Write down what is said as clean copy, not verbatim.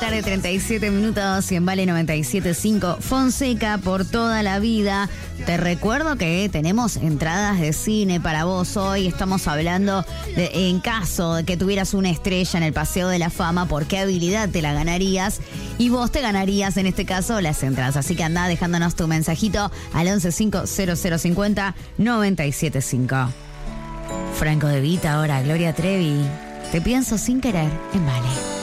tarde, 37 minutos y en Vale 97.5. Fonseca, por toda la vida. Te recuerdo que tenemos entradas de cine para vos. Hoy estamos hablando de, en caso de que tuvieras una estrella en el Paseo de la Fama, ¿por qué habilidad te la ganarías? Y vos te ganarías, en este caso, las entradas. Así que andá dejándonos tu mensajito al 1150050975. Franco De Vita, ahora Gloria Trevi. Te pienso sin querer en Vale.